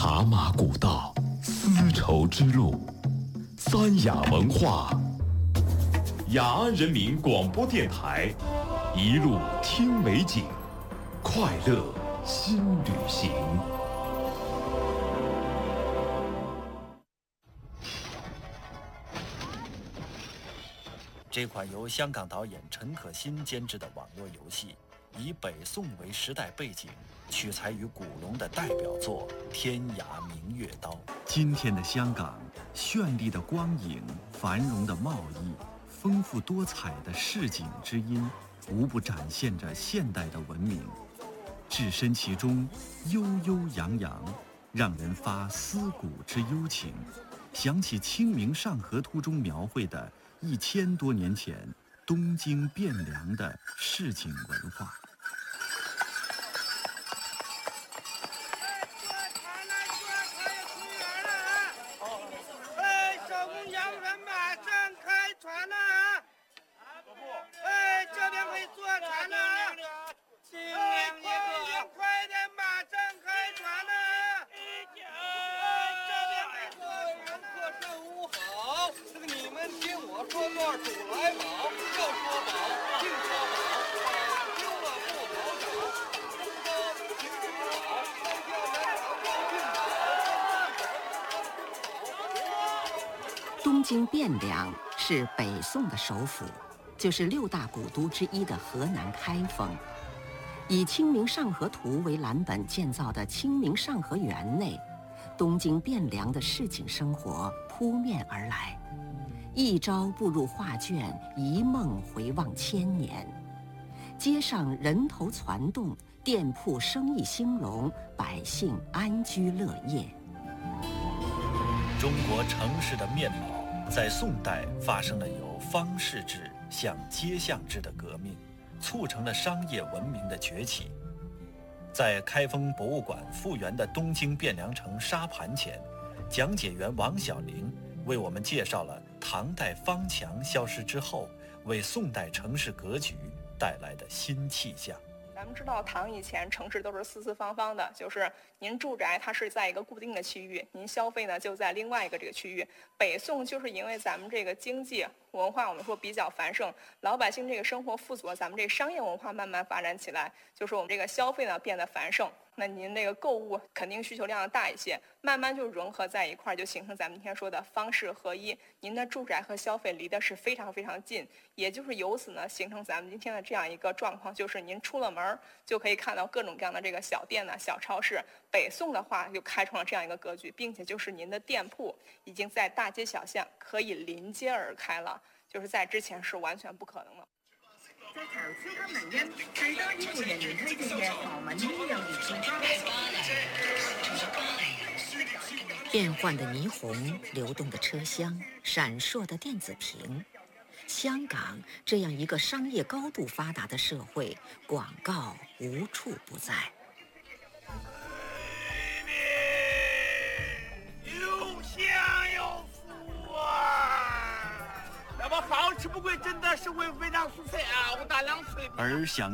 茶马古道，丝绸之路，三雅文化。雅安人民广播电台，一路听美景，快乐新旅行。 这款由香港导演陈可辛监制的网络游戏，以北宋为时代背景，取材于古龙的代表作《天涯明月刀》。今天的香港，绚丽的光影、繁荣的贸易、丰富多彩的市井之音，无不展现着现代的文明。置身其中，悠悠扬扬，让人发思古之幽情，想起《清明上河图》中描绘的1000多年前东京汴梁的市井文化。 东京汴梁是北宋的首府，就是6大古都之一的河南开封。以《清明上河图》为蓝本建造的清明上河园内，东京汴梁的市井生活扑面而来，一朝步入画卷，一梦回望千年。街上人头攒动，店铺生意兴隆，百姓安居乐业。 中国城市的面貌在宋代发生了由方士制向街巷制的革命，促成了商业文明的崛起。在开封博物馆复原的东京汴梁城沙盘前，讲解员王小玲为我们介绍了唐代方墙消失之后，为宋代城市格局带来的新气象。 咱们知道唐以前城市都是四四方方的，就是您住宅它是在一个固定的区域，您消费呢就在另外一个这个区域。北宋就是因为咱们这个经济文化我们说比较繁盛，老百姓这个生活富足，咱们这个商业文化慢慢发展起来，就是我们这个消费呢变得繁盛，那您这个购物肯定需求量大一些，慢慢就融合在一块，就形成咱们今天说的方式合一。您的住宅和消费离的是非常非常近，也就是由此呢形成咱们今天的这样一个状况，就是您出了门就可以看到各种各样的这个小店呢、小超市。北宋的话就开创了这样一个格局，并且就是您的店铺已经在大街小巷可以临街而開了，就是在之前是完全不可能的。 在潮超級能因最多醫護人員推薦嘅何敏醫幼兒健康。 变幻的霓虹，流动的车厢，闪烁的电子屏。香港这样一个商业高度发达的社会，广告无处不在。 又香又福啊！那么好吃不贵，真的是会非常蔬菜啊，我大量水平。 而想